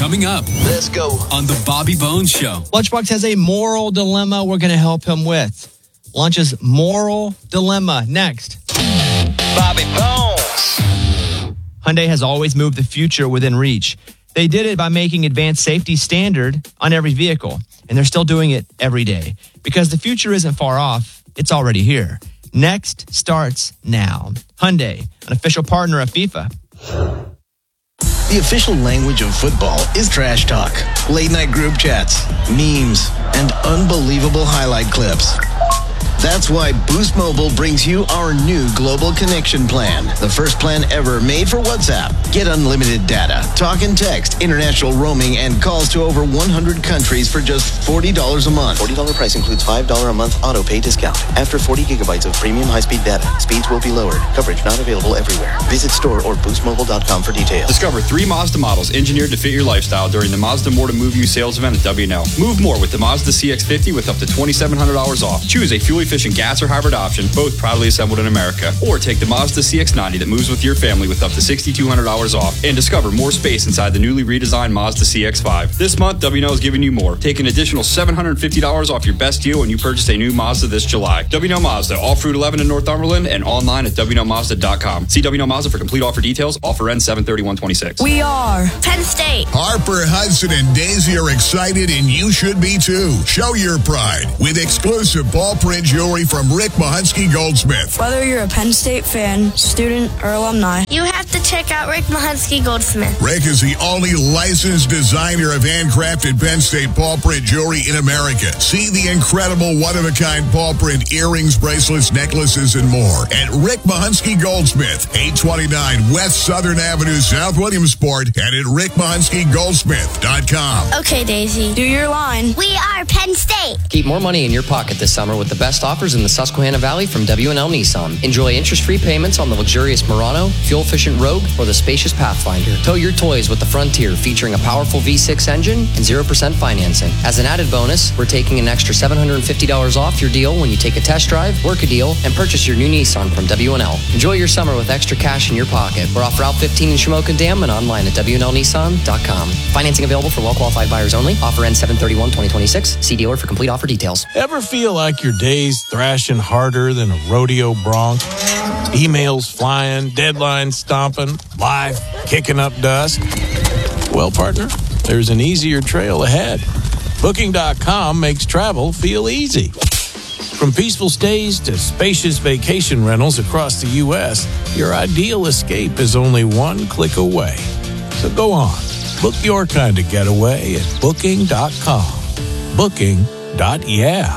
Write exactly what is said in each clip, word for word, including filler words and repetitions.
Coming up. Let's go. On the Bobby Bones Show. Lunchbox has a moral dilemma we're going to help him with. Lunch's moral dilemma next. Bobby Bones. Hyundai has always moved the future within reach. They did it by making advanced safety standard on every vehicle, and they're still doing it every day. Because the future isn't far off, it's already here. Next starts now. Hyundai, an official partner of FIFA. The official language of football is trash talk, late-night group chats, memes, and unbelievable highlight clips. That's why Boost Mobile brings you our new global connection plan. The first plan ever made for WhatsApp. Get unlimited data, talk and text, international roaming, and calls to over one hundred countries for just forty dollars a month. forty dollars price includes five dollars a month auto pay discount. After forty gigabytes of premium high-speed data, speeds will be lowered. Coverage not available everywhere. Visit store or boost mobile dot com for details. Discover three Mazda models engineered to fit your lifestyle during the Mazda More to Move You sales event at W and L. Move more with the Mazda C X fifty with up to twenty-seven hundred dollars off. Choose a fuel-efficient gas or hybrid option, both proudly assembled in America. Or take the Mazda C X ninety that moves with your family with up to six thousand two hundred dollars off. And discover more space inside the newly redesigned Mazda C X five. This month, W and L is giving you more. Take an additional seven hundred fifty dollars off your best deal when you purchase a new Mazda this July. W and L Mazda, off Route eleven in Northumberland and online at W N L Mazda dot com. See W and L Mazda for complete offer details. Offer ends seven thirty-one twenty-six. We are Penn State. Harper, Hudson, and Daisy are excited, and you should be too. Show your pride with exclusive ball print jewelry from Rick Mahunsky Goldsmith. Whether you're a Penn State fan, student, or alumni, you have to check out Rick Mahunsky Goldsmith. Rick is the only licensed designer of handcrafted Penn State ball print jewelry in America. See the incredible one-of-a-kind ball print earrings, bracelets, necklaces, and more at Rick Mahunsky Goldsmith, eight twenty-nine West Southern Avenue, South Williamsport, and at rick mahunsky goldsmith dot com. Okay, Daisy. Do your line. We are Penn State. Keep more money in your pocket this summer with the best offers in the Susquehanna Valley from W and L Nissan. Enjoy interest-free payments on the luxurious Murano, fuel-efficient Rogue, or the spacious Pathfinder. Tow your toys with the Frontier, featuring a powerful V six engine and zero percent financing. As an added bonus, we're taking an extra seven hundred fifty dollars off your deal when you take a test drive, work a deal, and purchase your new Nissan from W and L. Enjoy your summer with extra cash in your pocket. We're off Route fifteen in Shamokin Dam and online at W N L Nissan dot com. Financing available for well-qualified buyers only. Offer ends seven thirty-one twenty twenty-six. See dealer for complete offer details. Ever feel like your day's thrashing harder than a rodeo bronc? Emails flying, deadlines stomping, life kicking up dust? Well, partner, there's an easier trail ahead. Booking dot com makes travel feel easy. From peaceful stays to spacious vacation rentals across the U S, your ideal escape is only one click away. So go on, book your kind of getaway at booking dot com. Booking. Yeah.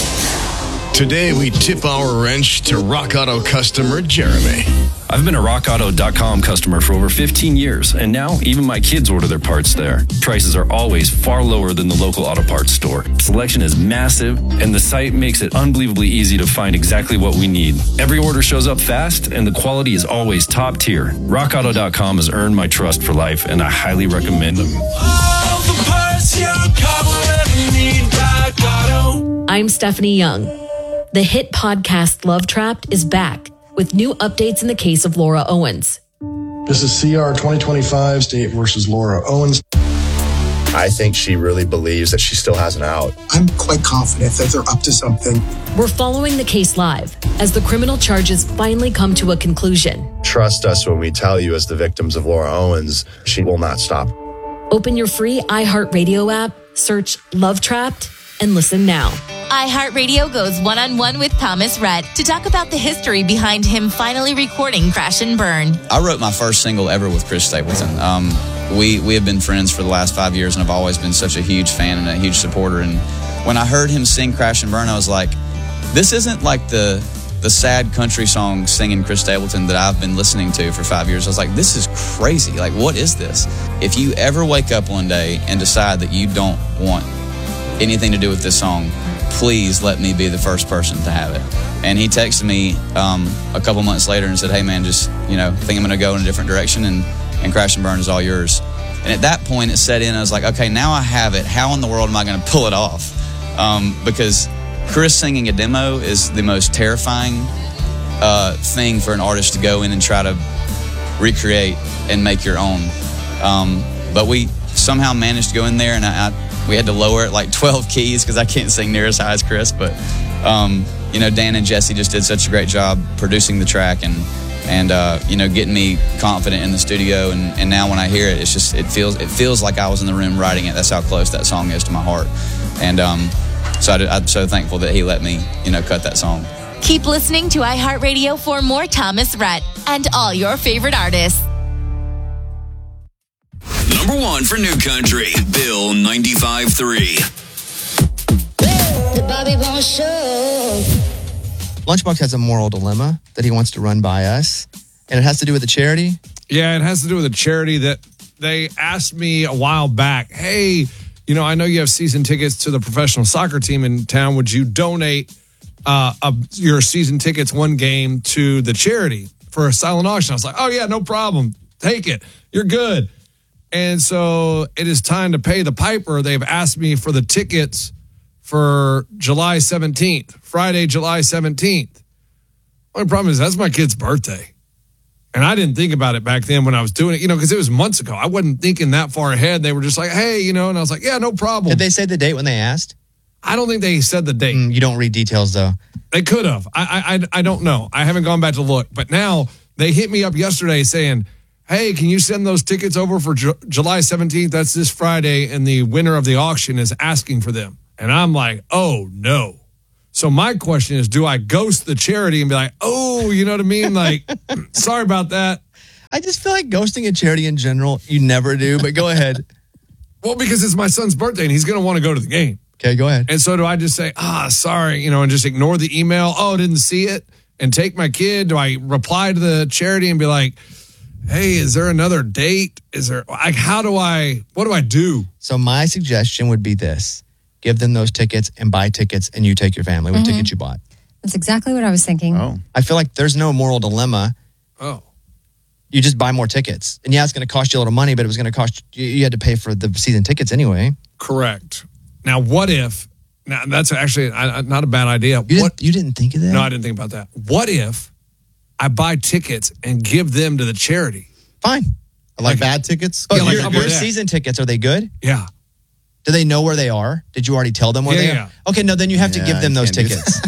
Today, we tip our wrench to Rock Auto customer Jeremy. I've been a rock auto dot com customer for over fifteen years, and now even my kids order their parts there. Prices are always far lower than the local auto parts store. Selection is massive, and the site makes it unbelievably easy to find exactly what we need. Every order shows up fast, and the quality is always top tier. rock auto dot com has earned my trust for life, and I highly recommend them. All the parts you ever need, Rock Auto. I'm Stephanie Young. The hit podcast Love Trapped is back with new updates in the case of Laura Owens. This is C R twenty twenty-five, State versus Laura Owens. I think she really believes that she still has an out. I'm quite confident that they're up to something. We're following the case live as the criminal charges finally come to a conclusion. Trust us when we tell you, as the victims of Laura Owens, she will not stop. Open your free iHeartRadio app, search Love Trapped, and listen now. iHeartRadio goes one-on-one with Thomas Rhett to talk about the history behind him finally recording Crash and Burn. I wrote my first single ever with Chris Stapleton. Um, we, we have been friends for the last five years, and I've always been such a huge fan and a huge supporter. And when I heard him sing Crash and Burn, I was like, this isn't like the the sad country song singing Chris Stapleton that I've been listening to for five years. I was like, this is crazy. Like, what is this? If you ever wake up one day and decide that you don't want anything to do with this song, please let me be the first person to have it. And he texted me um, a couple months later and said, hey man, just, you know, I think I'm going to go in a different direction, and, and Crash and Burn is all yours. And at that point it set in, I was like, okay, now I have it. How in the world am I going to pull it off? Um, because Chris singing a demo is the most terrifying uh, thing for an artist to go in and try to recreate and make your own. Um, but we somehow managed to go in there, and I, I we had to lower it like twelve keys because I can't sing near as high as Chris. But um, you know, Dan and Jesse just did such a great job producing the track and and uh, you know, getting me confident in the studio. And, and now when I hear it, it's just it feels it feels like I was in the room writing it. That's how close that song is to my heart. And um, so I, I'm so thankful that he let me, you know, cut that song. Keep listening to iHeartRadio for more Thomas Rhett and all your favorite artists. Number one for New Country, Bill ninety-five point three. The Bobby Bones Show. Lunchbox has a moral dilemma that he wants to run by us, and it has to do with a charity. Yeah, it has to do with a charity that they asked me a while back. Hey, you know, I know you have season tickets to the professional soccer team in town. Would you donate uh, a, your season tickets one game to the charity for a silent auction? I was like, oh, yeah, no problem. Take it. You're good. And so it is time to pay the piper. They've asked me for the tickets for July seventeenth, Friday, July seventeenth. Only problem is that's my kid's birthday. And I didn't think about it back then when I was doing it, you know, because it was months ago. I wasn't thinking that far ahead. They were just like, hey, you know, and I was like, yeah, no problem. Did they say the date when they asked? I don't think they said the date. Mm, you don't read details, though. They could have. I, I, I don't know. I haven't gone back to look. But now they hit me up yesterday saying, hey, can you send those tickets over for Ju- July seventeenth? That's this Friday, and the winner of the auction is asking for them. And I'm like, oh, no. So my question is, do I ghost the charity and be like, oh, you know what I mean? Like, sorry about that. I just feel like ghosting a charity in general, you never do, but go ahead. Well, because it's my son's birthday, and he's going to want to go to the game. Okay, go ahead. And so do I just say, ah, sorry, you know, and just ignore the email? Oh, didn't see it, and take my kid? Do I reply to the charity and be like, hey, is there another date? Is there, like, how do I, what do I do? So my suggestion would be this. Give them those tickets and buy tickets, and you take your family with Mhm. tickets you bought. That's exactly what I was thinking. Oh. I feel like there's no moral dilemma. Oh. You just buy more tickets. And yeah, it's going to cost you a little money, but it was going to cost you, you had to pay for the season tickets anyway. Correct. Now, what if, now that's actually uh, not a bad idea. You, what, didn't, you didn't think of that? No, I didn't think about that. What if I buy tickets and give them to the charity? Fine. Like bad tickets? But Yeah, like your, I'm your with that. season tickets, are they good? Yeah. Do they know where they are? Did you already tell them where Yeah, they yeah. are? Okay, no, then you have to Yeah, give them I those can't do tickets.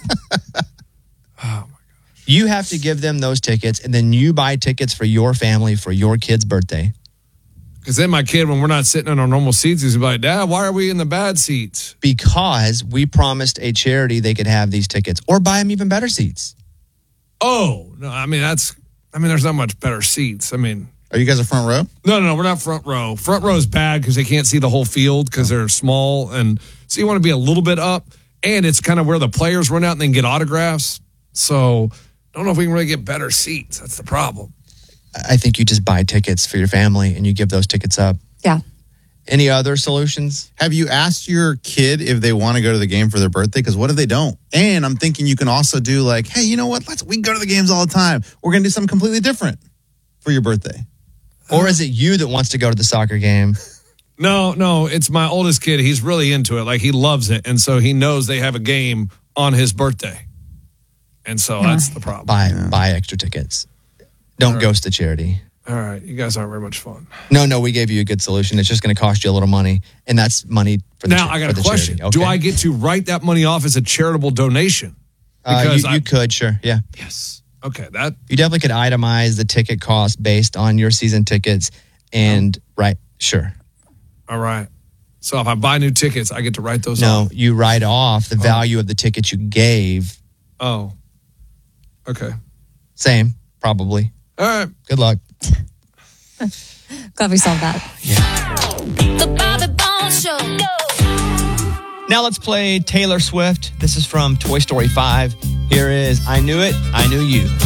You have to give them those tickets, and then you buy tickets for your family for your kid's birthday. Because then my kid, when we're not sitting in our normal seats, he's like, Dad, why are we in the bad seats? Because we promised a charity they could have these tickets or buy them even better seats. Oh, no, I mean, that's, I mean, there's not much better seats. I mean, Are you guys a front row? no, no, no, we're not front row. Front row is bad because they can't see the whole field because they're small. And so you want to be a little bit up. And it's kind of where the players run out and then get autographs. So I don't know if we can really get better seats. That's the problem. I think you just buy tickets for your family and you give those tickets up. Yeah. Any other solutions? Have you asked your kid if they want to go to the game for their birthday? Because what if they don't? And I'm thinking you can also do like, hey, you know what? Let's we go to the games all the time. We're going to do something completely different for your birthday. Or is it you that wants to go to the soccer game? No, no, it's my oldest kid. He's really into it. Like, he loves it. And so he knows they have a game on his birthday. And so that's the problem. Buy buy extra tickets. Don't ghost the charity. All right. You guys aren't very much fun. No, no, we gave you a good solution. It's just going to cost you a little money, and that's money for the Now, cha- I for got the a question. charity. Do Okay. I get to write that money off as a charitable donation? Uh, Because you, I- you could, sure, yeah. Yes. Okay, that You definitely could itemize the ticket cost based on your season tickets, and right, sure. all right. So if I buy new tickets, I get to write those No, off. you write off the value of the tickets you gave. Oh. Okay. Same, probably. All right. Good luck. Glad we solved that. The Bobby Bones Show. Now let's play Taylor Swift. This is from Toy Story five. Here is I Knew It, I Knew You.